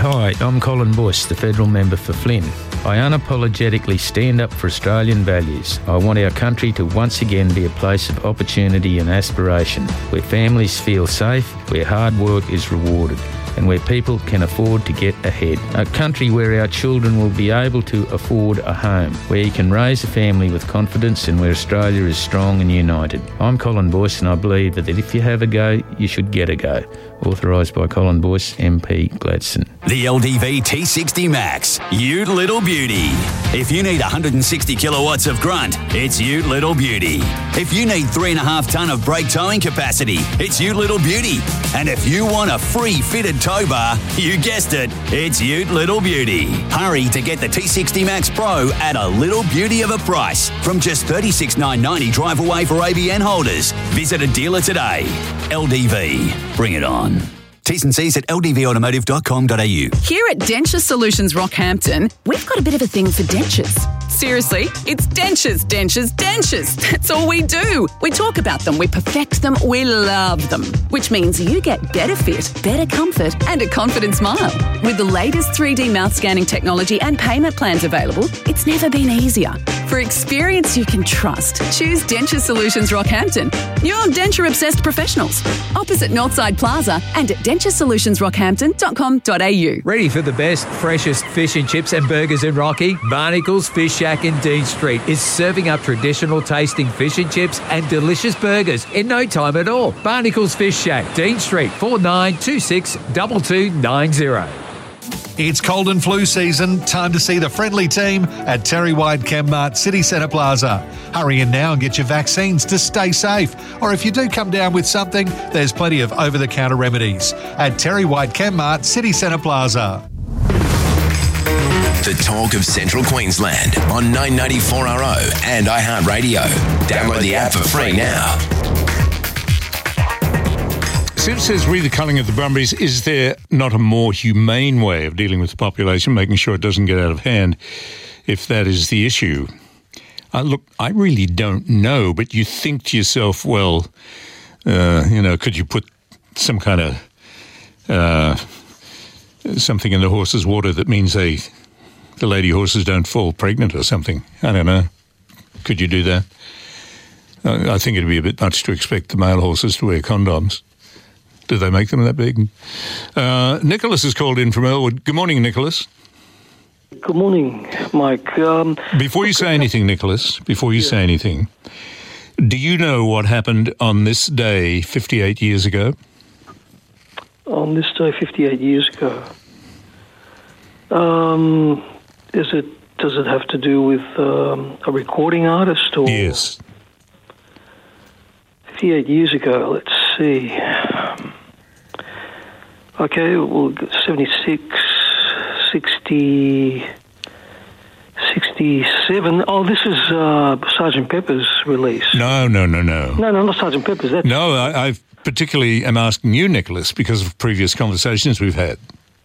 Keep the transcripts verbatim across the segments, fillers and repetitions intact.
Hi, I'm Colin Bush, the federal member for Flynn. I unapologetically stand up for Australian values. I want our country to once again be a place of opportunity and aspiration, where families feel safe, where hard work is rewarded, and where people can afford to get ahead. A country where our children will be able to afford a home, where you can raise a family with confidence and where Australia is strong and united. I'm Colin Boyce and I believe that if you have a go, you should get a go. Authorised by Colin Boyce, M P Gladstone. The L D V T sixty Max, Ute Little Beauty. If you need one hundred sixty kilowatts of grunt, it's Ute Little Beauty. If you need three and a half tonne of brake towing capacity, it's Ute Little Beauty. And if you want a free fitted tow bar, you guessed it, it's Ute Little Beauty. Hurry to get the T sixty Max Pro at a little beauty of a price from just thirty-six thousand nine hundred ninety dollars drive away for A B N holders. Visit a dealer today. L D V, bring it on. T's and C's at l d v automotive dot com dot a u. Here at Denture Solutions Rockhampton, we've got a bit of a thing for dentures. Seriously, it's dentures, dentures, dentures. That's all we do. We talk about them, we perfect them, we love them. Which means you get better fit, better comfort, and a confident smile. With the latest three D mouth scanning technology and payment plans available, it's never been easier. For experience you can trust, choose Denture Solutions Rockhampton. Your denture-obsessed professionals. Opposite Northside Plaza and at denture solutions rockhampton dot com dot a u. Ready for the best, freshest fish and chips and burgers in Rocky? Barnacles Fish Shack in Dean Street is serving up traditional tasting fish and chips and delicious burgers in no time at all. Barnacles Fish Shack, Dean Street, four nine two six two two nine zero. It's cold and flu season. Time to see the friendly team at Terry White Chemmart City Centre Plaza. Hurry in now and get your vaccines to stay safe. Or if you do come down with something, there's plenty of over-the-counter remedies at Terry White Chemmart City Centre Plaza. The talk of Central Queensland on nine ninety-four R O and iHeartRadio. Download the app for free now. Siv says, read the culling of the Brumbies. Is there not a more humane way of dealing with the population, making sure it doesn't get out of hand, if that is the issue? Uh, look, I really don't know, but you think to yourself, well, uh, you know, could you put some kind of uh, something in the horse's water that means they, the lady horses don't fall pregnant or something? I don't know. Could you do that? Uh, I think it'd be a bit much to expect the male horses to wear condoms. Do they make them that big? Uh, Nicholas has called in from Elwood. Good morning, Nicholas. Good morning, Mike. Um, before you say anything, Nicholas, before you yeah. say anything, do you know what happened on this day fifty-eight years ago? On this day fifty-eight years ago? Um, is it? Does it have to do with um, a recording artist? Or yes. fifty-eight years ago, let's see. Okay, well, seventy-six, sixty, sixty-seven. Oh, this is uh, Sergeant Pepper's release. No, no, no, no. No, no, not Sergeant Pepper's. That's... No, I, I particularly am asking you, Nicholas, because of previous conversations we've had.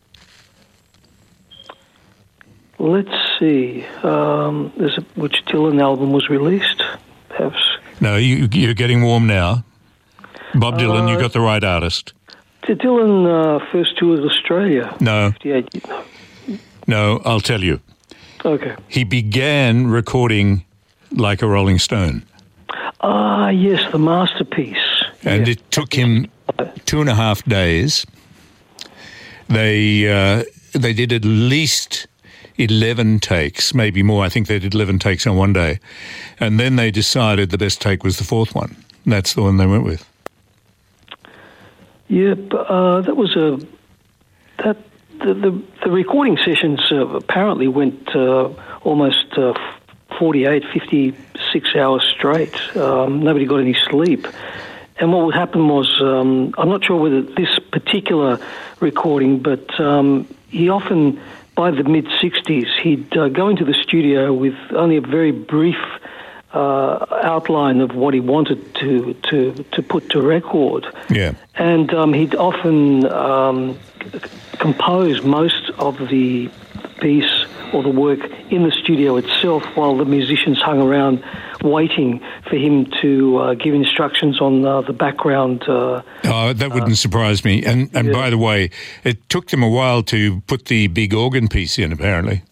Let's see. Um, there's a, which Dylan album was released, perhaps? No, you, you're getting warm now. Bob Dylan, uh, you got the right artist. Did Dylan uh, first toured Australia? No. fifty-eight No. No, I'll tell you. Okay. He began recording like a Rolling Stone. Ah, yes, the masterpiece. And yes. it took him two and a half days. They uh, they did at least eleven takes, maybe more. I think they did eleven takes on one day. And then they decided the best take was the fourth one. And that's the one they went with. Yeah, uh, that was a that the the, the recording sessions uh, apparently went uh, almost uh, forty-eight, fifty-six hours straight. Um, nobody got any sleep, and what would happen was um, I'm not sure whether this particular recording, but um, he often by the mid sixties he'd uh, go into the studio with only a very brief Uh, outline of what he wanted to to, to put to record. Yeah. And um, he'd often um, compose most of the piece or the work in the studio itself while the musicians hung around waiting for him to uh, give instructions on uh, the background. Uh, oh, that wouldn't uh, surprise me. And and yeah. by the way, it took them a while to put the big organ piece in, apparently.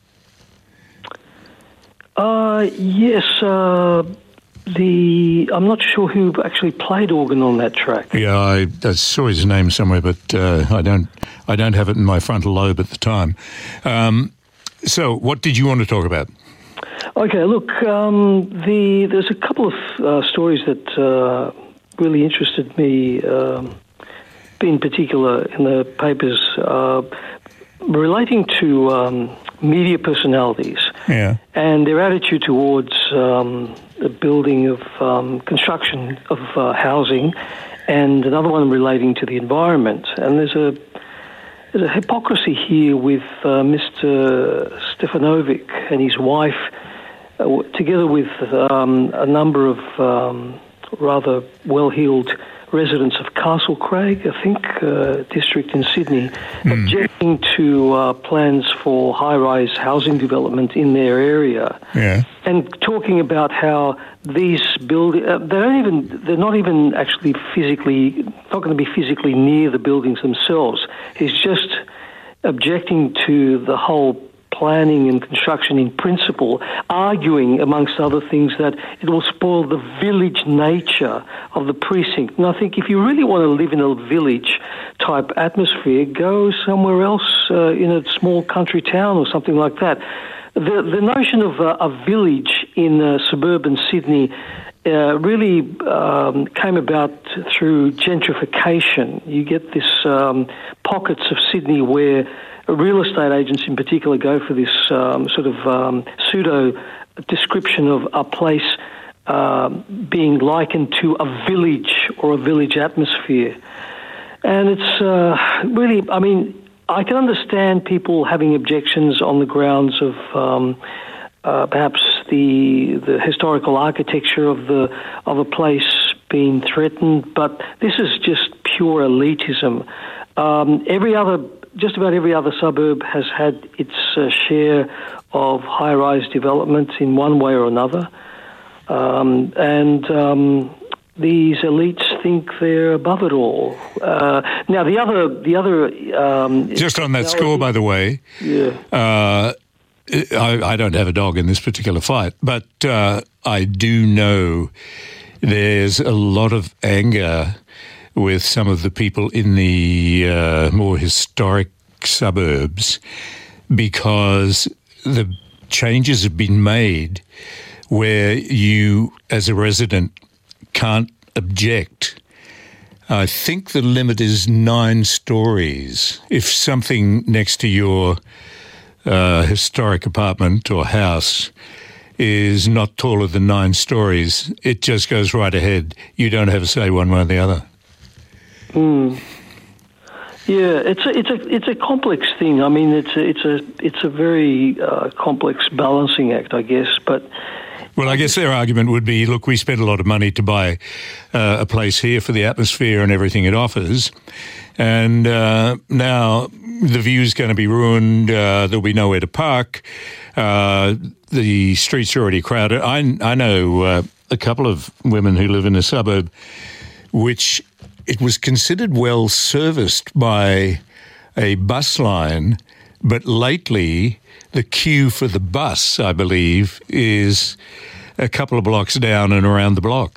Uh, yes, uh, the I'm not sure who actually played organ on that track. Yeah, I, I saw his name somewhere, but uh, I don't I don't have it in my frontal lobe at the time. Um, so, what did you want to talk about? Okay, look, um, the there's a couple of uh, stories that uh, really interested me, um, in particular in the papers, uh, relating to um, media personalities yeah. and their attitude towards um, the building of um, construction of uh, housing, and another one relating to the environment. And there's a there's a hypocrisy here with uh, Mister Stefanovic and his wife, uh, together with um, a number of um, rather well-heeled residents of Castle Craig, I think, uh, district in Sydney, mm. objecting to uh, plans for high-rise housing development in their area, yeah. and talking about how these buildings, uh, they don't even, they're not even actually physically, not going to be physically near the buildings themselves. He's just objecting to the whole planning and construction in principle, arguing, amongst other things, that it will spoil the village nature of the precinct. And I think if you really want to live in a village-type atmosphere, go somewhere else uh, in a small country town or something like that. The, the notion of uh, a village in uh, suburban Sydney uh, really um, came about through gentrification. You get this um, pockets of Sydney where real estate agents in particular go for this um, sort of um, pseudo description of a place uh, being likened to a village or a village atmosphere. And it's uh, really, I mean, I can understand people having objections on the grounds of um, uh, perhaps the the historical architecture of the of a place being threatened, but this is just pure elitism. Um, every other Just about every other suburb has had its uh, share of high-rise development in one way or another, um, and um, these elites think they're above it all. Uh, now, the other, the other, um, just on that score, by the way, yeah, uh, I, I don't have a dog in this particular fight, but uh, I do know there's a lot of anger with some of the people in the uh, more historic suburbs, because the changes have been made where you, as a resident, can't object. I think the limit is nine stories. If something next to your uh, historic apartment or house is not taller than nine stories, it just goes right ahead. You don't have a say one way or the other. Mm. Yeah, it's a, it's a it's a complex thing. I mean, it's a, it's a it's a very uh, complex balancing act, I guess. But well, I guess their argument would be, look, we spent a lot of money to buy uh, a place here for the atmosphere and everything it offers, and uh, now the view's going to be ruined. Uh, there'll be nowhere to park. Uh, the streets are already crowded. I I know uh, a couple of women who live in a suburb which it was considered well serviced by a bus line, but lately the queue for the bus, I believe, is a couple of blocks down and around the block.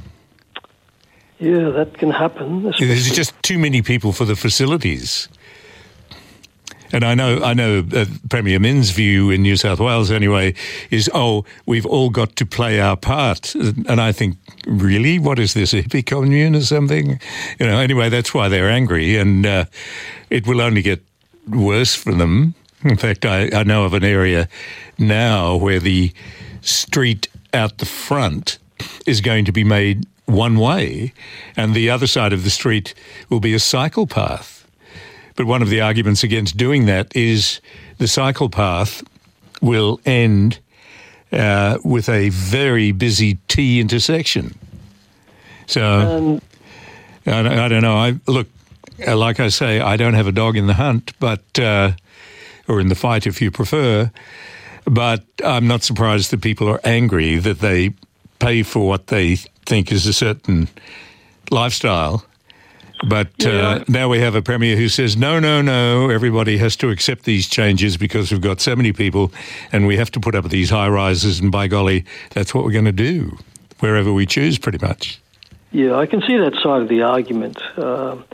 Yeah, that can happen. Especially. There's just too many people for the facilities. And I know, I know, uh, Premier Min's view in New South Wales anyway is, oh, we've all got to play our part. And I think, really, what is this, a hippie commune or something? You know, anyway, that's why they're angry, and uh, it will only get worse for them. In fact, I, I know of an area now where the street out the front is going to be made one way, and the other side of the street will be a cycle path. But one of the arguments against doing that is the cycle path will end uh, with a very busy T intersection. So, um, I, don't, I don't know. I look, like I say, I don't have a dog in the hunt, but uh, or in the fight if you prefer, but I'm not surprised that people are angry that they pay for what they think is a certain lifestyle. But Yeah. uh, now we have a Premier who says, no, no, no, everybody has to accept these changes because we've got so many people and we have to put up these high rises, and by golly, that's what we're going to do, wherever we choose, pretty much. Yeah, I can see that side of the argument. Um,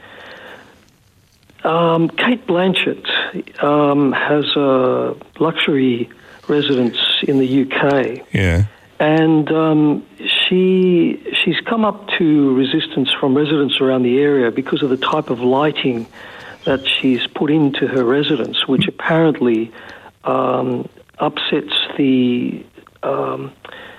um, Kate Blanchett um, has a luxury residence in the U K. Yeah. And um, she she's come up to resistance from residents around the area because of the type of lighting that she's put into her residence, which apparently um, upsets the um,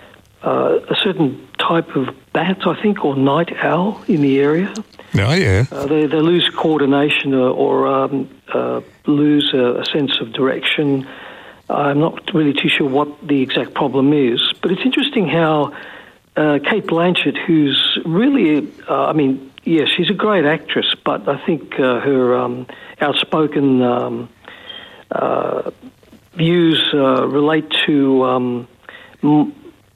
uh, a certain type of bat, I think, or night owl in the area. Oh, yeah. Uh, they they lose coordination or, or um, uh, lose a, a sense of direction. I'm not really too sure what the exact problem is, but it's interesting how uh, Kate Blanchett, who's really, uh, I mean, yeah, she's a great actress, but I think uh, her um, outspoken um, uh, views uh, relate to um, m-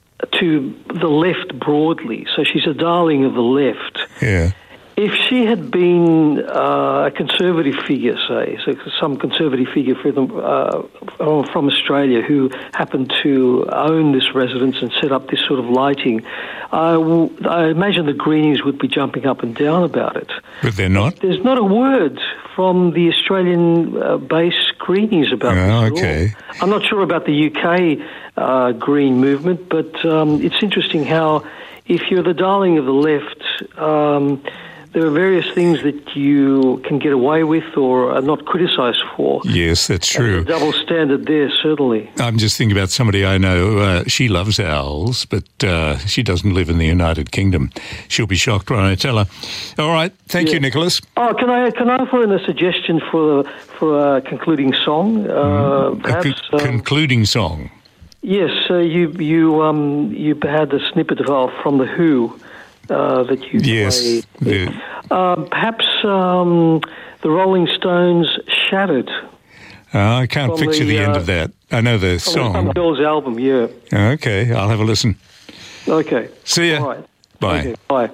to the left broadly. So she's a darling of the left. Yeah. If she had been uh, a conservative figure, say, so some conservative figure from, uh, from Australia who happened to own this residence and set up this sort of lighting, I, w- I imagine the Greenies would be jumping up and down about it. But they're not? There's not a word from the Australian-based uh, Greenies about Oh, this okay. at all. I'm not sure about the U K uh, Green movement, but um, it's interesting how if you're the darling of the left, um, there are various things that you can get away with or are not criticised for. Yes, that's true. And there's a double standard there, certainly. I'm just thinking about somebody I know. Uh, she loves owls, but uh, she doesn't live in the United Kingdom. She'll be shocked when I tell her. All right. Thank Yeah. you, Nicholas. Oh, can I can I offer in a suggestion for for a concluding song? Uh, A perhaps. con- um, concluding song. yes, uh, you you um you had a snippet of uh, from the Who uh, that you Yes. played. the- Um, perhaps um, the Rolling Stones "Shattered" Uh, I can't From picture the, the, end uh, of that. I know the from song. the Girls album. Yeah. Okay, I'll have a listen. Okay. See ya. All right. Bye. Okay, bye.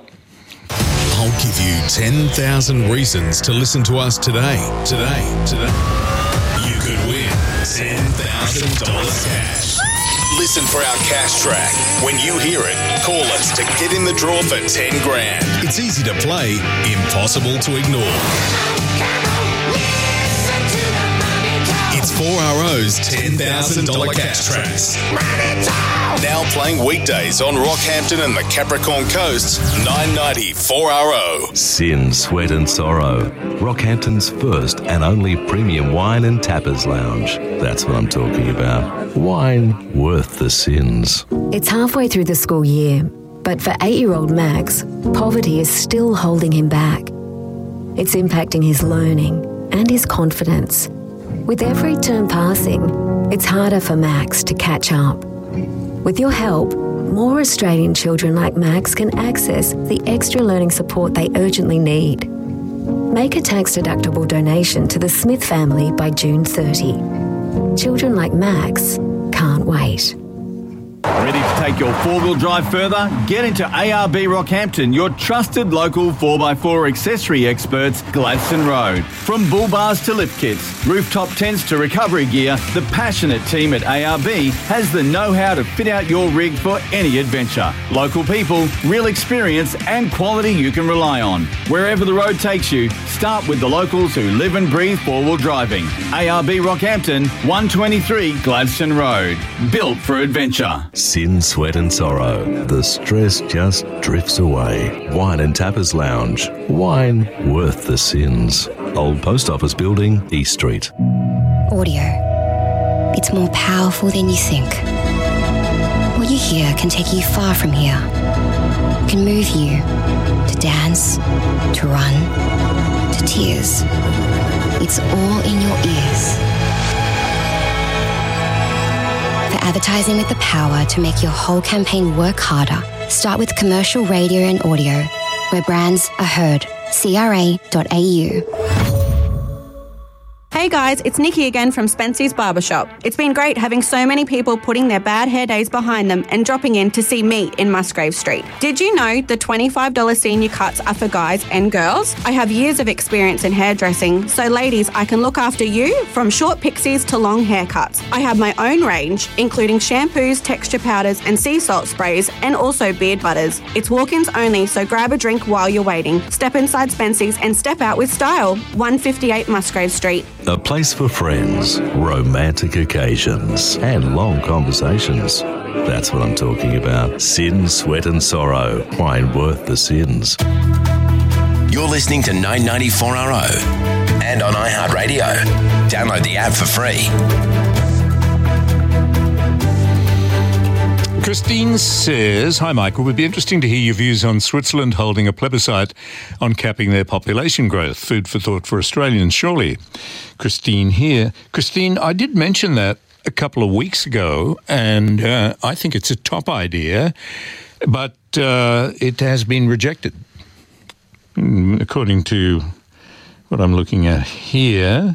I'll give you ten thousand reasons to listen to us today. Today. Today. You could win ten thousand dollars cash. Listen for our cash track. When you hear it, call us to get in the draw for ten grand. It's easy to play, impossible to ignore. It's four R O's ten thousand dollars cash tracks. Now playing weekdays on Rockhampton and the Capricorn Coast, nine ninety four R O. Sin, Sweat and Sorrow. Rockhampton's first and only premium wine and tappers lounge. That's what I'm talking about. Wine worth the sins. It's halfway through the school year, but for eight-year-old Max, poverty is still holding him back. It's impacting his learning and his confidence. With every term passing, it's harder for Max to catch up. With your help, more Australian children like Max can access the extra learning support they urgently need. Make a tax-deductible donation to the Smith family by June thirtieth. Children like Max can't wait. Ready to take your four-wheel drive further? Get into A R B Rockhampton, your trusted local four by four accessory experts, Gladstone Road. From bull bars to lift kits, rooftop tents to recovery gear, the passionate team at A R B has the know-how to fit out your rig for any adventure. Local people, real experience and quality you can rely on. Wherever the road takes you, start with the locals who live and breathe four-wheel driving. A R B Rockhampton, one twenty-three Gladstone Road. Built for adventure. Sin, Sweat and Sorrow. The stress just drifts away. Wine and Tappers Lounge. Wine worth the sins. Old Post Office Building, East Street. Audio. It's more powerful than you think. What you hear can take you far from here. Can move you to dance, to run, to tears. It's all in your ears. For advertising with the power to make your whole campaign work harder, start with commercial radio and audio, where brands are heard. C R A dot A U. Hey guys, it's Nikki again from Spency's Barbershop. It's been great having so many people putting their bad hair days behind them and dropping in to see me in Musgrave Street. Did you know the twenty-five dollars senior cuts are for guys and girls? I have years of experience in hairdressing, so ladies, I can look after you from short pixies to long haircuts. I have my own range, including shampoos, texture powders and sea salt sprays, and also beard butters. It's walk-ins only, so grab a drink while you're waiting. Step inside Spency's and step out with style. one fifty-eight Musgrave Street. A place for friends, romantic occasions, and long conversations. That's what I'm talking about. Sin, Sweat and Sorrow. Wine worth the sins. You're listening to nine ninety-four R O and on iHeartRadio. Download the app for free. Christine says, hi Michael, it would be interesting to hear your views on Switzerland holding a plebiscite on capping their population growth. Food for thought for Australians, surely. Christine here. Christine, I did mention that a couple of weeks ago, and uh, I think it's a top idea, but uh, it has been rejected. According to what I'm looking at here,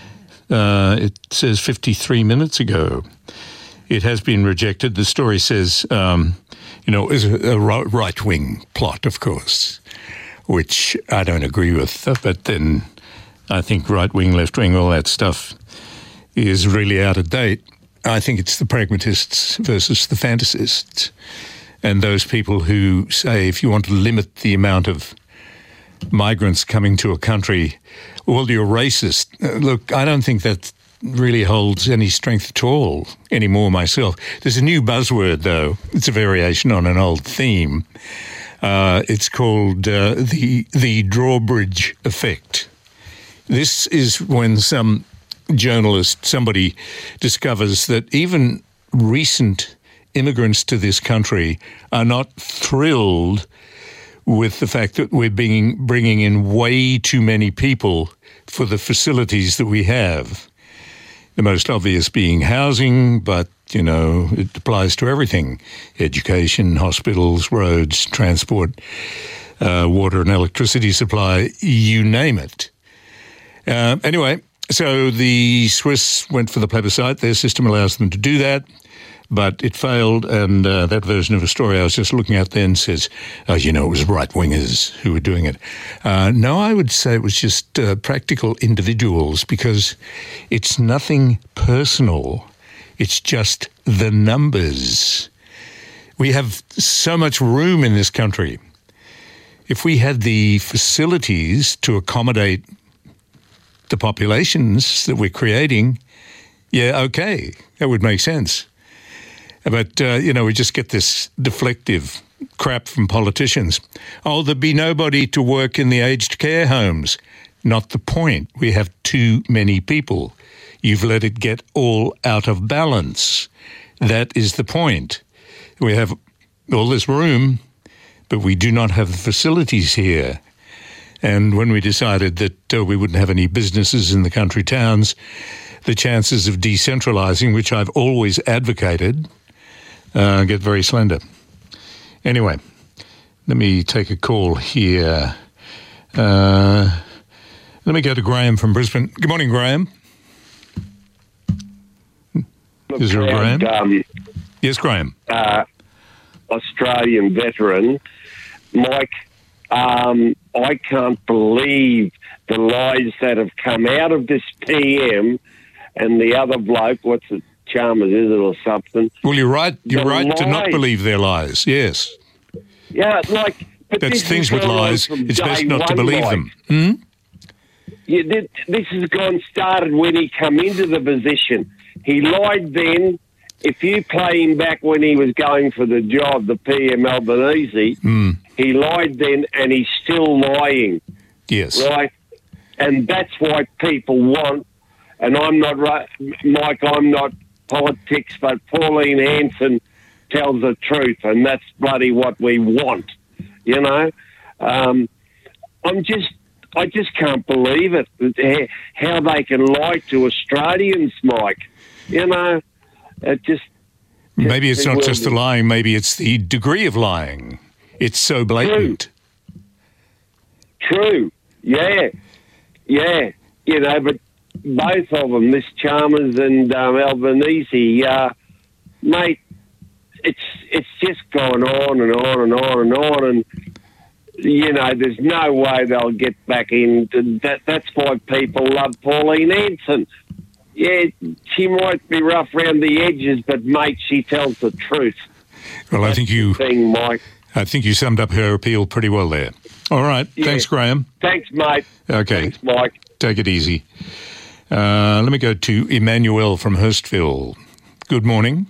uh, it says fifty-three minutes ago. It has been rejected. The story says, um, you know, is a right-wing plot, of course, which I don't agree with. But then I think right-wing, left-wing, all that stuff is really out of date. I think it's the pragmatists versus the fantasists, and those people who say if you want to limit the amount of migrants coming to a country, well, you're racist. Look, I don't think that really holds any strength at all anymore myself. There's a new buzzword, though. It's a variation on an old theme. Uh, it's called uh, the the drawbridge effect. This is when some journalist, somebody discovers that even recent immigrants to this country are not thrilled with the fact that we're being, bringing in way too many people for the facilities that we have. The most obvious being housing, but, you know, it applies to everything. Education, hospitals, roads, transport, uh, water and electricity supply, you name it. Uh, anyway, so the Swiss went for the plebiscite. Their system allows them to do that, but it failed, and uh, that version of a story I was just looking at then says, oh, you know, it was right-wingers who were doing it. Uh, no, I would say it was just uh, practical individuals, because it's nothing personal. It's just the numbers. We have so much room in this country. If we had the facilities to accommodate the populations that we're creating, yeah, okay, that would make sense. But, uh, you know, we just get this deflective crap from politicians. Oh, there'd be nobody to work in the aged care homes. Not the point. We have too many people. You've let it get all out of balance. That is the point. We have all this room, but we do not have the facilities here. And when we decided that uh, we wouldn't have any businesses in the country towns, the chances of decentralising, which I've always advocated, Uh, get very slender. Anyway, let me take a call here. Uh, let me go to Graham from Brisbane. Good morning, Graham. Look, Is there a Graham? Um, yes, Graham. Uh, Australian veteran. Mike, um, I can't believe the lies that have come out of this P M and the other bloke, what's it? Chalmers, is it, or something? Well, you're right. You're the right lies. to not believe their lies. Yes. Yeah, like but that's this things with has gone lies. on from It's best day not to one, believe Mike. them. Hmm? Yeah, this, this has gone started when he come into the position. He lied then. If you play him back when he was going for the job, the P M Albanese, Mm. he lied then, and he's still lying. Yes. Right, and that's why people want. And I'm not right, Mike. I'm not politics, but Pauline Hanson tells the truth, and that's bloody what we want. You know, um, I'm just, I just can't believe it. How they can lie to Australians, Mike. You know, it just. Maybe it's not just the lying. Maybe it's the degree of lying. It's so blatant. True. True. Yeah. Yeah. You know, but both of them, Miss Chalmers and um, Albanese, uh, mate, it's it's just gone on and on and on and on, and you know, there's no way they'll get back in. That that's why people love Pauline Hanson. Yeah, she might be rough around the edges, but mate, she tells the truth. Well, that's I think you, thing, Mike. I think you summed up her appeal pretty well there. All right, Yeah. thanks, Graham. Thanks, mate. Okay, Thanks, Mike. Take it easy. Uh, let me go to Emmanuel from Hurstville. Good morning.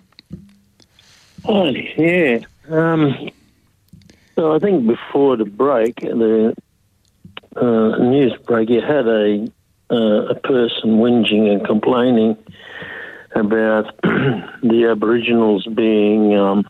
Oh, yeah. Um, so I think before the break, the uh, news break, you had a uh, a person whinging and complaining about the Aboriginals being um,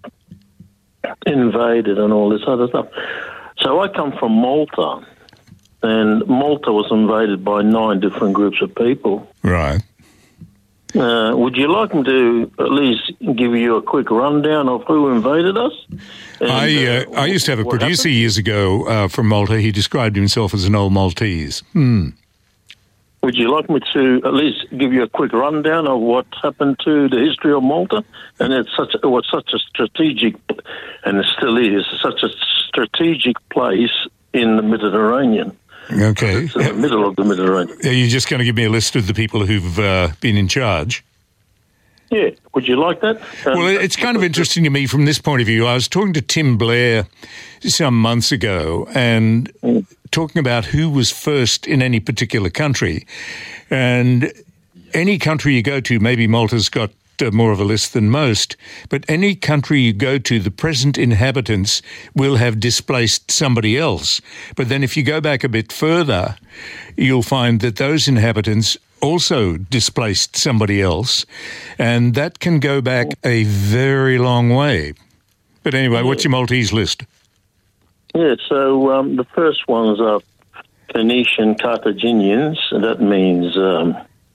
invaded and all this other stuff. So I come from Malta, and Malta was invaded by nine different groups of people. Right. Uh, would you like me to at least give you a quick rundown of who invaded us? And, I uh, I used to have a what producer happened? years ago uh, from Malta. He described himself as an old Maltese. Hmm. Would you like me to at least give you a quick rundown of what happened to the history of Malta? And it's such it was such a strategic, and it still is such a strategic place in the Mediterranean. Okay. It's in the middle of the Mediterranean. Are you just going to give me a list of the people who've uh, been in charge? Yeah. Would you like that? Um, Well, it's kind of interesting to me from this point of view. I was talking to Tim Blair some months ago and talking about who was first in any particular country. And any country you go to, maybe Malta's got uh, more of a list than most, but any country you go to, the present inhabitants will have displaced somebody else. But then if you go back a bit further, you'll find that those inhabitants also displaced somebody else, and that can go back a very long way. But anyway, what's your Maltese list? Yeah, so um, the first ones are Phoenician Carthaginians, and that means um,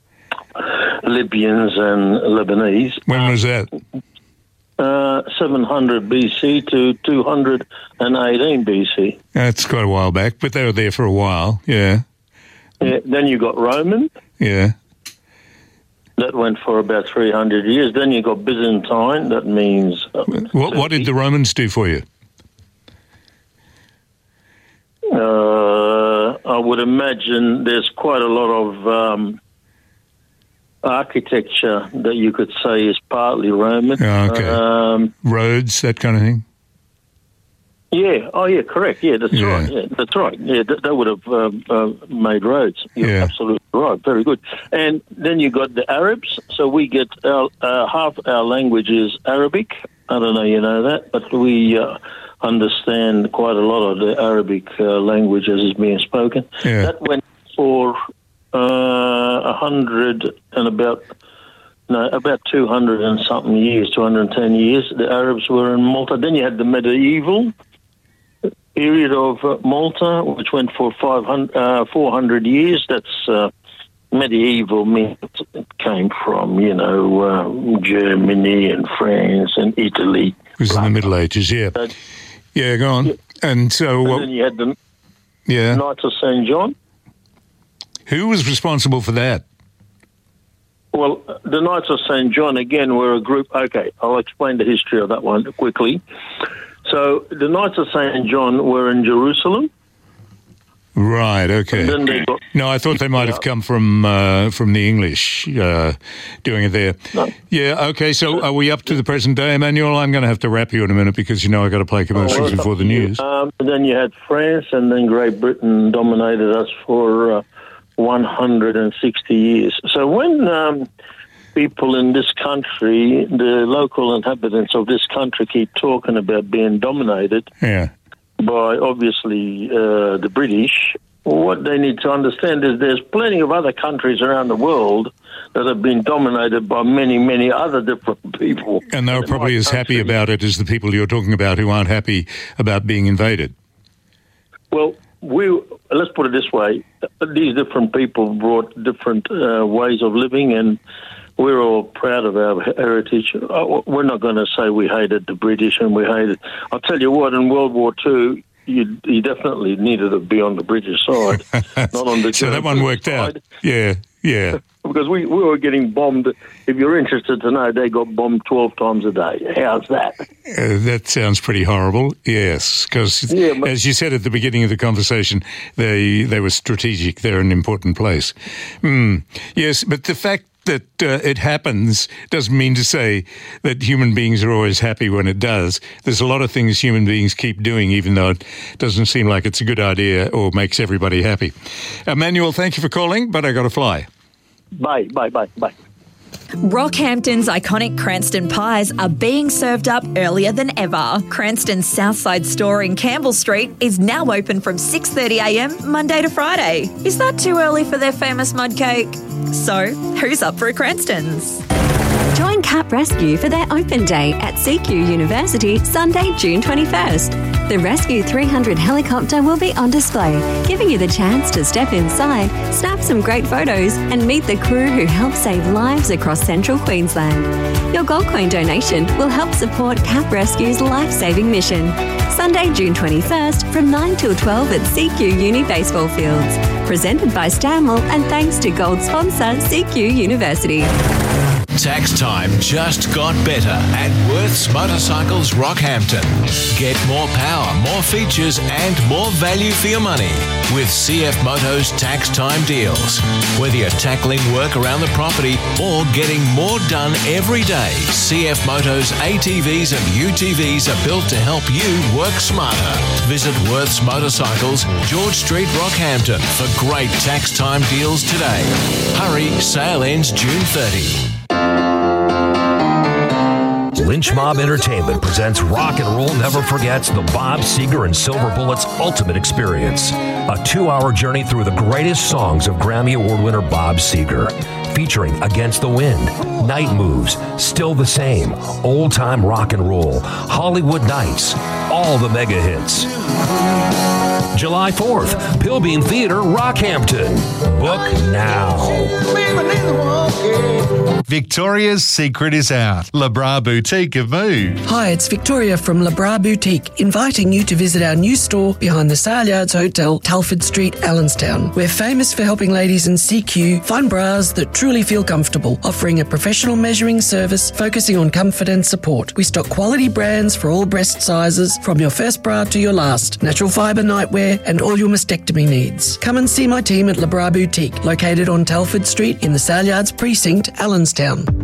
Libyans and Lebanese. When was that? Uh, seven hundred B C to two hundred eighteen B C. That's quite a while back, but they were there for a while, yeah. Yeah, then you got Roman. Yeah. That went for about three hundred years. Then you got Byzantine. That means... Uh, What, what did the Romans do for you? Uh, I would imagine there's quite a lot of um, architecture that you could say is partly Roman. Oh, okay. Um, Roads, that kind of thing? yeah. Oh, yeah. Correct. Yeah, that's Yeah. right. Yeah, that's right. Yeah, th- they would have um, uh, made roads. You're Yeah. absolutely right. Very good. And then you got the Arabs. So we get our, uh, half our language is Arabic. I don't know you know that, but we uh, understand quite a lot of the Arabic uh, language as is being spoken. Yeah. That went for uh, a hundred and about no about two hundred and something years, two hundred and ten years. The Arabs were in Malta. Then you had the medieval period of uh, Malta, which went for five hundred, uh, four hundred years. That's uh, medieval means it came from, you know, uh, Germany and France and Italy. It was in the Middle Ages, yeah. Uh, yeah, go on. And so... and uh, then you had the yeah. Knights of Saint John. Who was responsible for that? Well, the Knights of Saint John, again, were a group... Okay, I'll explain the history of that one quickly. So the Knights of Saint John were in Jerusalem. Right, okay. And then they got- No, I thought they might have come from uh, from the English uh, doing it there. No. Yeah, okay, so are we up to the present day, Emmanuel? I'm going to have to wrap you in a minute because you know I've got to play commercials Oh, before the news. Um, and then you had France, and then Great Britain dominated us for uh, one hundred sixty years. So when um, people in this country, the local inhabitants of this country, keep talking about being dominated Yeah. by obviously uh, the British, what they need to understand is there's plenty of other countries around the world that have been dominated by many, many other different people. And they were probably my as happy country- about it as the people you're talking about who aren't happy about being invaded. Well, we let's put it this way: these different people brought different uh, ways of living, and we're all proud of our heritage. Uh, We're not going to say we hated the British and we hated. I'll tell you what: in World War Two, you, you definitely needed to be on the British side, not on the. So that one worked out. Yeah, Yeah. Because we, we were getting bombed. If you're interested to know, they got bombed twelve times a day. How's that? Uh, that sounds pretty horrible, yes, because Yeah, but- as you said at the beginning of the conversation, they they were strategic. They're an important place. Mm, yes, but the fact that uh, it happens doesn't mean to say that human beings are always happy when it does. There's a lot of things human beings keep doing, even though it doesn't seem like it's a good idea or makes everybody happy. Emmanuel, thank you for calling, but I got to fly. Bye, bye, bye, bye. Rockhampton's iconic Cranston pies are being served up earlier than ever. Cranston's Southside store in Campbell Street is now open from six thirty a m Monday to Friday. Is that too early for their famous mud cake? So, who's up for a Cranston's? Join Cap Rescue for their open day at C Q University Sunday, June twenty-first. The Rescue three hundred helicopter will be on display, giving you the chance to step inside, snap some great photos, and meet the crew who help save lives across central Queensland. Your Gold Coin donation will help support Cap Rescue's life-saving mission. Sunday, June twenty-first from nine till twelve at C Q Uni Baseball Fields. Presented by Stanwell and thanks to gold sponsor C Q University. Tax time just got better at Worth's Motorcycles Rockhampton. Get more power, more features and more value for your money with C F Moto's tax time deals. Whether you're tackling work around the property or getting more done every day, C F Moto's A T Vs and U T Vs are built to help you work smarter. Visit Worth's Motorcycles, George Street, Rockhampton for great tax time deals today. Hurry, sale ends June thirtieth. Lynch Mob Entertainment presents Rock and Roll Never Forgets the Bob Seger and Silver Bullets Ultimate Experience, a two-hour journey through the greatest songs of Grammy Award winner Bob Seger, featuring Against the Wind, Night Moves, Still the Same, Old Time Rock and Roll, Hollywood Nights, all the mega hits. July fourth, Pilbeam Theatre, Rockhampton. Book now. Victoria's secret is out. Le Bras Boutique have moved. Hi, it's Victoria from Le Bras Boutique, inviting you to visit our new store behind the Saleyards Hotel, Telford Street, Allenstown. We're famous for helping ladies in C Q find bras that truly feel comfortable, offering a professional measuring service focusing on comfort and support. We stock quality brands for all breast sizes, from your first bra to your last, natural fibre nightwear, and all your mastectomy needs. Come and see my team at Le Bras Boutique, located on Telford Street in the Saleyards Precinct, Allenstown.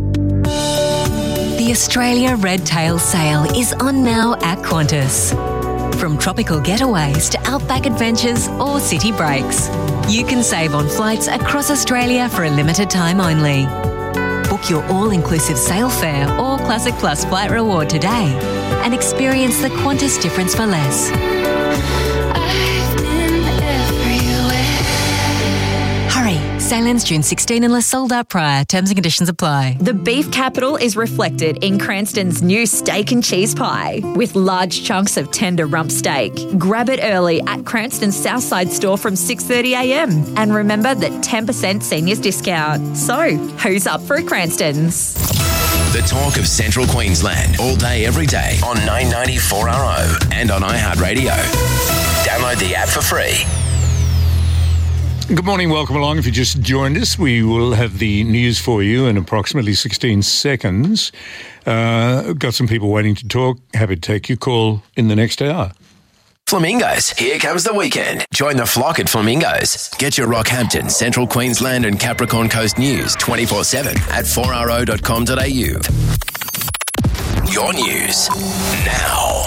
The Australia Red Tail Sale is on now at Qantas. From tropical getaways to outback adventures or city breaks, you can save on flights across Australia for a limited time only. Book your all-inclusive sale fare or Classic Plus flight reward today and experience the Qantas difference for less. Sale ends June sixteenth unless sold out prior. Terms and conditions apply. The beef capital is reflected in Cranston's new steak and cheese pie with large chunks of tender rump steak. Grab it early at Cranston's Southside store from six thirty a m and remember that ten percent seniors discount. So, who's up for a Cranston's? The talk of Central Queensland all day every day on nine ninety four R O and on iHeartRadio. Download the app for free. Good morning, welcome along. If you just joined us, we will have the news for you in approximately sixteen seconds. Uh, got some people waiting to talk. Happy to take your call in the next hour. Flamingos, here comes the weekend. Join the flock at Flamingos. Get your Rockhampton, Central Queensland and Capricorn Coast news twenty-four seven at four r o dot com dot a u. Your news now.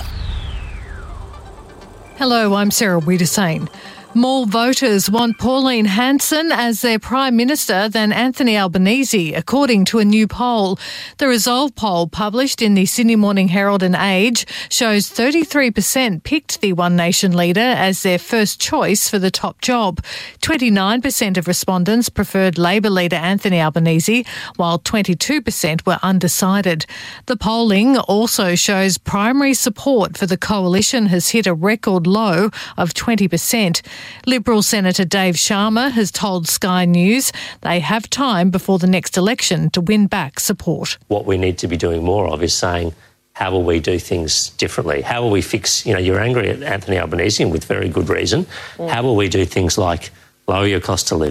Hello, I'm Sarah Wiedersane. More voters want Pauline Hanson as their Prime Minister than Anthony Albanese, according to a new poll. The Resolve poll, published in the Sydney Morning Herald and Age, shows thirty-three percent picked the One Nation leader as their first choice for the top job. twenty-nine percent of respondents preferred Labor leader Anthony Albanese, while twenty-two percent were undecided. The polling also shows primary support for the coalition has hit a record low of twenty percent. Liberal Senator Dave Sharma has told Sky News they have time before the next election to win back support. What we need to be doing more of is saying, how will we do things differently? How will we fix, you know, you're angry at Anthony Albanese with very good reason. Mm. How will we do things like lower your cost of living,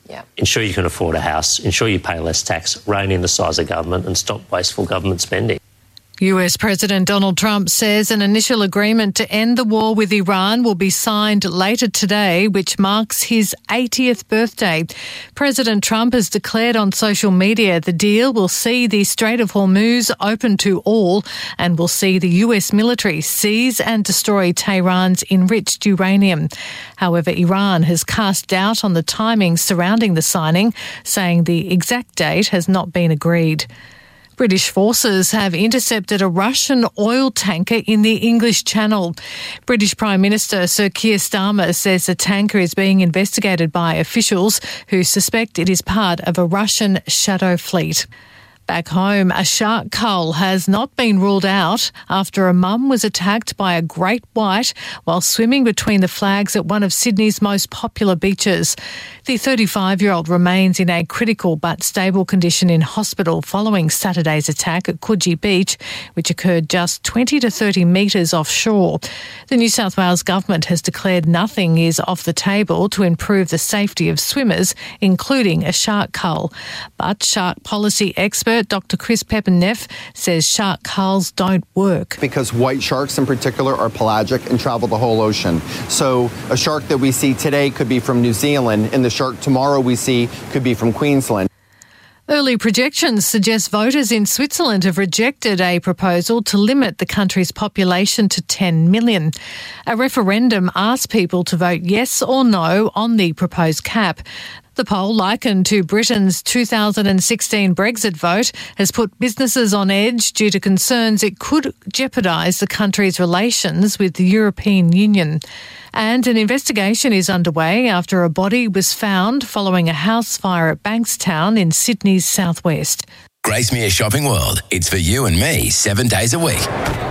Yeah. Ensure you can afford a house, ensure you pay less tax, rein in the size of government and stop wasteful government spending. U S President Donald Trump says an initial agreement to end the war with Iran will be signed later today, which marks his eightieth birthday. President Trump has declared on social media the deal will see the Strait of Hormuz open to all and will see the U S military seize and destroy Tehran's enriched uranium. However, Iran has cast doubt on the timing surrounding the signing, saying the exact date has not been agreed. British forces have intercepted a Russian oil tanker in the English Channel. British Prime Minister Sir Keir Starmer says the tanker is being investigated by officials who suspect it is part of a Russian shadow fleet. Back home, a shark cull has not been ruled out after a mum was attacked by a great white while swimming between the flags at one of Sydney's most popular beaches. The thirty-five-year-old remains in a critical but stable condition in hospital following Saturday's attack at Coogee Beach, which occurred just twenty to thirty metres offshore. The New South Wales government has declared nothing is off the table to improve the safety of swimmers, including a shark cull. But shark policy expert Doctor Chris Peppenneff says shark culls don't work. Because white sharks in particular are pelagic and travel the whole ocean. So a shark that we see today could be from New Zealand, and the shark tomorrow we see could be from Queensland. Early projections suggest voters in Switzerland have rejected a proposal to limit the country's population to ten million. A referendum asked people to vote yes or no on the proposed cap. The poll, likened to Britain's two thousand sixteen Brexit vote, has put businesses on edge due to concerns it could jeopardise the country's relations with the European Union. And an investigation is underway after a body was found following a house fire at Bankstown in Sydney's southwest. Gracemere Shopping World. It's for you and me seven days a week.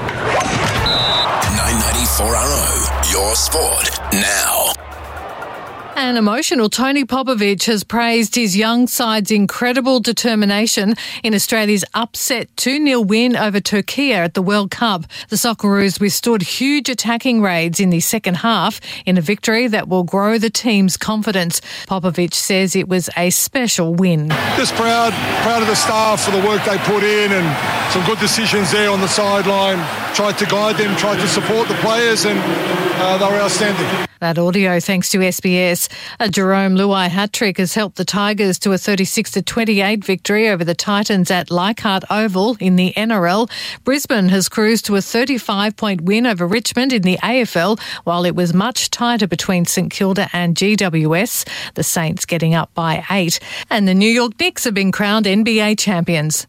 nine ninety-four R O. Your sport now. An emotional Tony Popovic has praised his young side's incredible determination in Australia's upset two nil win over Turkey at the World Cup. The Socceroos withstood huge attacking raids in the second half in a victory that will grow the team's confidence. Popovic says it was a special win. Just proud, proud of the staff for the work they put in and some good decisions there on the sideline. Tried to guide them, tried to support the players, and uh, they were outstanding. That audio thanks to S B S. A Jerome Luai hat-trick has helped the Tigers to a thirty-six to twenty-eight victory over the Titans at Leichhardt Oval in the N R L. Brisbane has cruised to a thirty-five point win over Richmond in the A F L, while it was much tighter between St Kilda and G W S. The Saints getting up by eight. And the New York Knicks have been crowned N B A champions.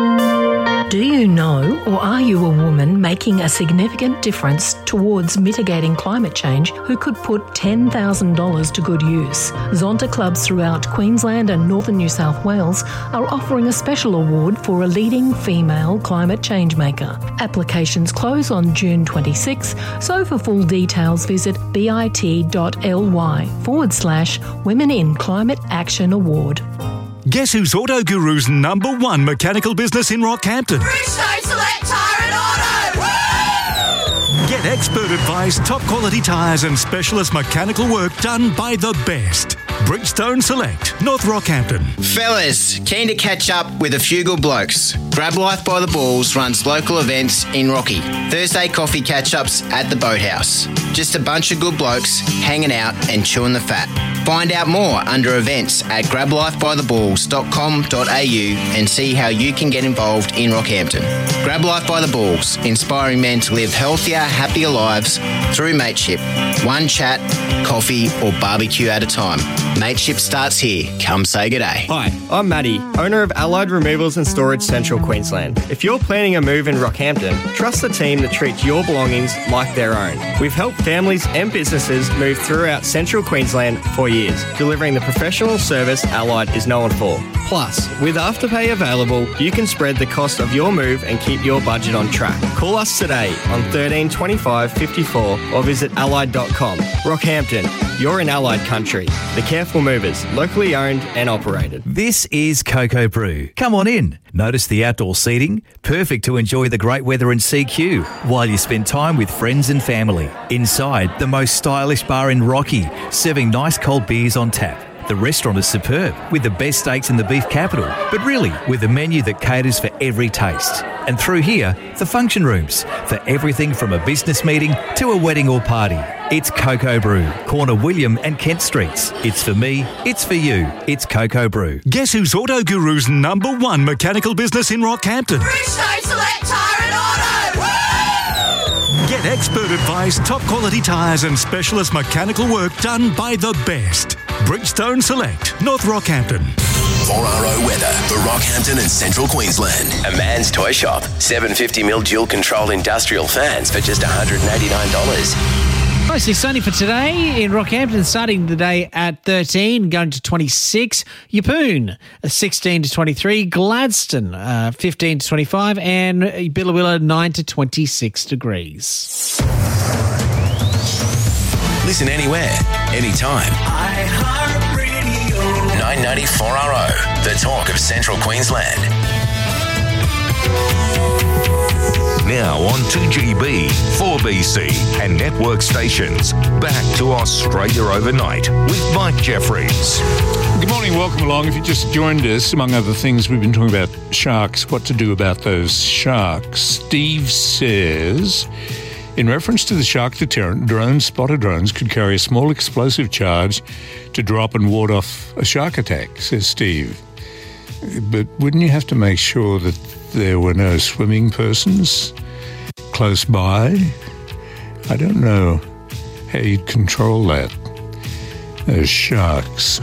Do you know, or are you a woman making a significant difference towards mitigating climate change who could put ten thousand dollars to good use? Zonta clubs throughout Queensland and northern New South Wales are offering a special award for a leading female climate change maker. Applications close on June twenty-sixth, so for full details visit bit.ly forward slash Women in Climate Action Award. Guess who's Auto Guru's number one mechanical business in Rockhampton? Bridgestone Select Tyre and Auto! Woo! Get expert advice, top quality tyres and specialist mechanical work done by the best. Bridgestone Select, North Rockhampton. Fellas, keen to catch up with a few good blokes? Grab Life by the Balls runs local events in Rocky. Thursday coffee catch-ups at the Boathouse. Just a bunch of good blokes hanging out and chewing the fat. Find out more under events at grab life by the balls dot com dot a u and see how you can get involved in Rockhampton. Grab Life by the Balls, inspiring men to live healthier, happier lives through mateship. One chat, coffee or barbecue at a time. Mateship starts here. Come say g'day. Hi, I'm Matty, owner of Allied Removals and Storage Central Queensland. If you're planning a move in Rockhampton, trust the team that treats your belongings like their own. We've helped families and businesses move throughout Central Queensland for years, delivering the professional service Allied is known for. Plus, with Afterpay available, you can spread the cost of your move and keep your budget on track. Call us today on thirteen twenty-five fifty-four or visit allied dot com. Rockhampton, you're in Allied country. The Careful Movers, locally owned and operated. This is Cocoa Brew. Come on in. Notice the outdoor seating, perfect to enjoy the great weather in C Q while you spend time with friends and family. Inside, the most stylish bar in Rocky, serving nice cold beers on tap. The restaurant is superb, with the best steaks in the beef capital, but really with a menu that caters for every taste. And through here, the function rooms, for everything from a business meeting to a wedding or party. It's Cocoa Brew, corner William and Kent Streets. It's for me, it's for you, it's Cocoa Brew. Guess who's Auto Guru's number one mechanical business in Rockhampton? Bridgestone Select Tyre and Auto! Woo! Get expert advice, top quality tyres and specialist mechanical work done by the best. Bridgestone Select, North Rockhampton. four R O weather for Rockhampton and Central Queensland. A man's toy shop. seven hundred fifty millimeter dual control industrial fans for just one hundred eighty-nine dollars. Mostly sunny for today in Rockhampton, starting the day at thirteen, going to twenty-six. Yeppoon, sixteen to twenty-three. Gladstone, uh, fifteen to twenty-five. And Billawilla, nine to twenty-six degrees. Listen anywhere, anytime. nine ninety four R O, the talk of Central Queensland. Now on two G B, four B C and network stations. Back to Australia Overnight with Mike Jeffries. Good morning, welcome along. If you just joined us, among other things, we've been talking about sharks, what to do about those sharks. Steve says, in reference to the shark deterrent, drones, spotter drones, could carry a small explosive charge to drop and ward off a shark attack, says Steve. But wouldn't you have to make sure that there were no swimming persons close by? I don't know how you'd control that. Those sharks.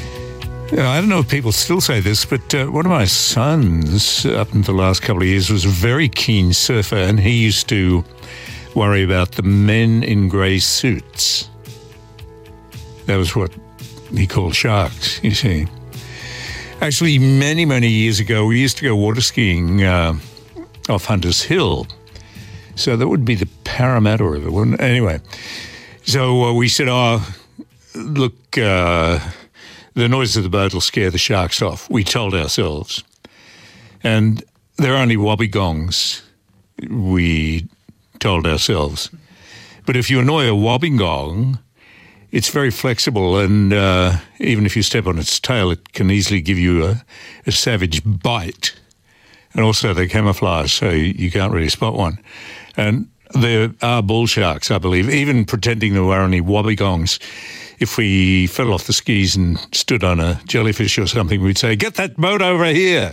I don't know if people still say this, but uh, one of my sons, up until the last couple of years, was a very keen surfer, and he used to worry about the men in grey suits. That was what he called sharks, you see. Actually, many, many years ago, we used to go water skiing uh, off Hunters Hill. So that would be the Parramatta River, wouldn't it? Anyway, so uh, we said, oh, look, uh, the noise of the boat will scare the sharks off. We told ourselves. And they're only wobbegongs, we told ourselves. But if you annoy a wobbegong, it's very flexible, and uh, even if you step on its tail, it can easily give you a, a savage bite. And also they camouflage, so you can't really spot one. And there are bull sharks, I believe, even pretending there were only wobbegongs. If we fell off the skis and stood on a jellyfish or something, we'd say, get that boat over here.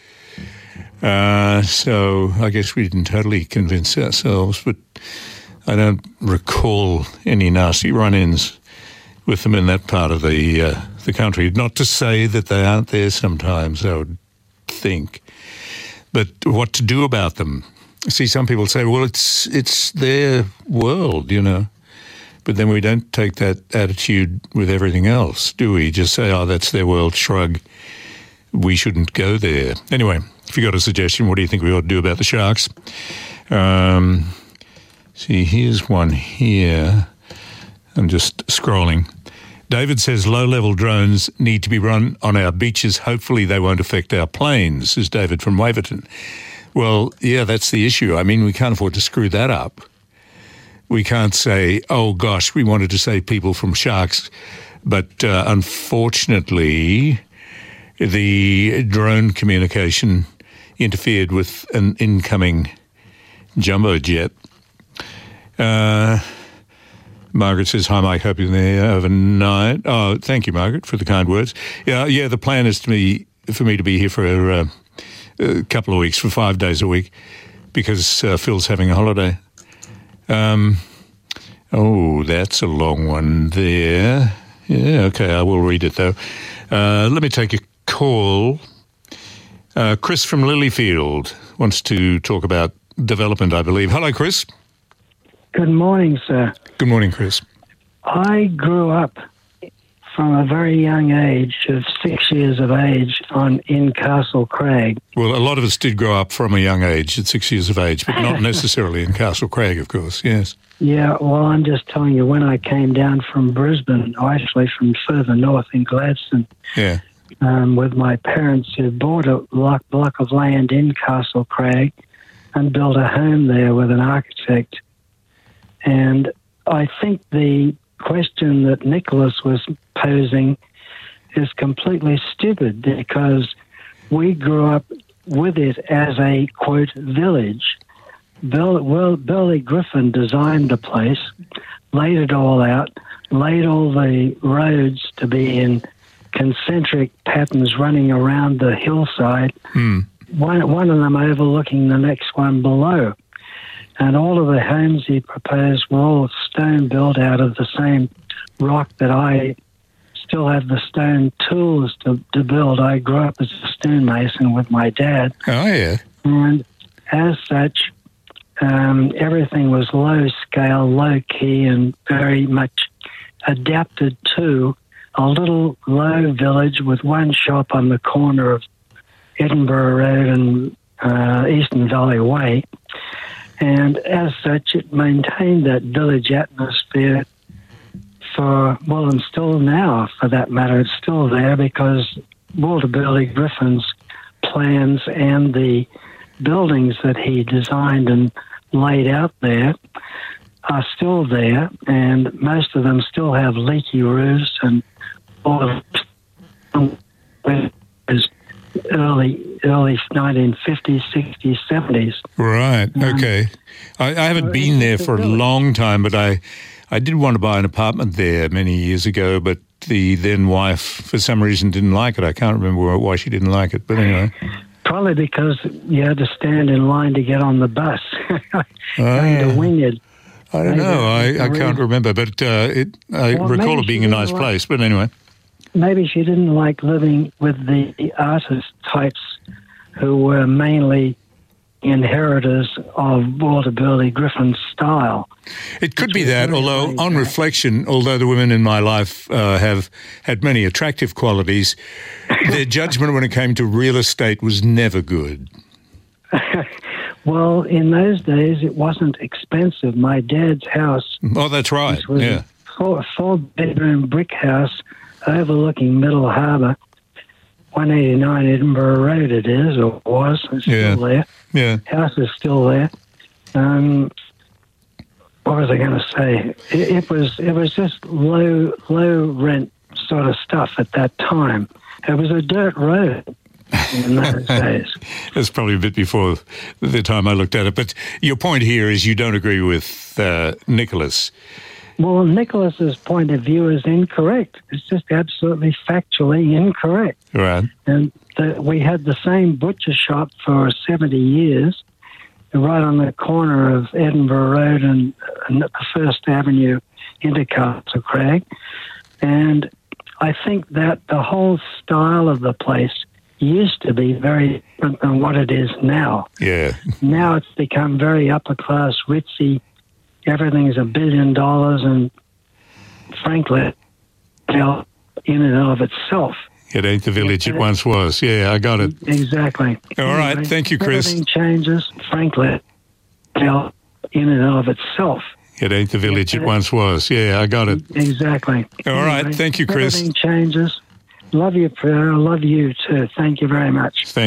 Uh, so I guess we didn't totally convince ourselves, but I don't recall any nasty run-ins with them in that part of the uh, the country. Not to say that they aren't there sometimes, I would think. But what to do about them? See, some people say, well, it's it's their world, you know. But then we don't take that attitude with everything else, do we? Just say, oh, that's their world, shrug. We shouldn't go there. Anyway, if you got a suggestion, what do you think we ought to do about the sharks? Um, see, here's one here. I'm just scrolling. David says low-level drones need to be run on our beaches. Hopefully they won't affect our planes, says David from Waverton. Well, yeah, that's the issue. I mean, we can't afford to screw that up. We can't say, oh, gosh, we wanted to save people from sharks. But uh, unfortunately, the drone communication interfered with an incoming jumbo jet. Uh... Margaret says, hi, Mike, hope you're there overnight. Oh, thank you, Margaret, for the kind words. Yeah, yeah. The plan is to me, for me to be here for uh, a couple of weeks, for five days a week, because uh, Phil's having a holiday. Um, oh, that's a long one there. Yeah, okay, I will read it, though. Uh, let me take a call. Uh, Chris from Lilyfield wants to talk about development, I believe. Hello, Chris. Good morning, sir. Good morning, Chris. I grew up from a very young age, of six years of age, on in Castle Craig. Well, a lot of us did grow up from a young age, at six years of age, but not necessarily in Castle Craig, of course, yes. Yeah, well, I'm just telling you, when I came down from Brisbane, actually from further north in Gladstone, yeah, um, with my parents who bought a block, block of land in Castle Craig and built a home there with an architect. And I think the question that Nicholas was posing is completely stupid because we grew up with it as a, quote, village. Bill, well, Burley Griffin designed the place, laid it all out, laid all the roads to be in concentric patterns running around the hillside, Mm. one, one of them overlooking the next one below. And all of the homes he proposed were all stone built out of the same rock that I still have the stone tools to, to build. I grew up as a stonemason with my dad. Oh, yeah. And as such, um, everything was low scale, low key, and very much adapted to a little low village with one shop on the corner of Edinburgh Road and uh, Eastern Valley Way. And as such, it maintained that village atmosphere for, well, and still now, for that matter, it's still there because Walter Burley Griffin's plans and the buildings that he designed and laid out there are still there, and most of them still have leaky roofs and all of it is early, early nineteen fifties, sixties, seventies. Right, okay. I, I haven't been there for a long time, but I, I did want to buy an apartment there many years ago, but the then wife, for some reason, didn't like it. I can't remember why she didn't like it, but anyway. Probably because you had to stand in line to get on the bus. Going to Wynyard. I don't know. I, I can't remember, but uh, it, I Well, recall maybe it being she a didn't nice like- place, but anyway. Maybe she didn't like living with the artist types who were mainly inheritors of Walter Burley Griffin's style. It could be that, although on reflection, although the women in my life uh, have had many attractive qualities, their judgment when it came to real estate was never good. Well, in those days, it wasn't expensive. My dad's house Oh, that's right, This was yeah. a four, four-bedroom brick house overlooking Middle Harbour, one eighty-nine Edinburgh Road it is, or was. It's Yeah. still there. Yeah. House is still there. Um, what was I going to say? It, it was it was just low low rent sort of stuff at that time. It was a dirt road in those days. That's probably a bit before the time I looked at it. But your point here is you don't agree with uh, Nicholas. Well, Nicholas's point of view is incorrect. It's just absolutely factually incorrect. Right. And the, we had the same butcher shop for seventy years, right on the corner of Edinburgh Road and, and the First Avenue into Castle Craig. And I think that the whole style of the place used to be very different than what it is now. Yeah. Now it's become very upper-class, ritzy. Everything's a billion dollars, and frankly, in and of itself. It ain't the village it once was. Yeah, I got it. Exactly. All right. Anyway, Thank you, Chris. Everything changes, frankly, in and of itself. It ain't the village it once was. Yeah, I got it. Exactly. All right. Thank you, Chris. Everything changes. Love you, Pierre. I love you too. Thank you very much. Thank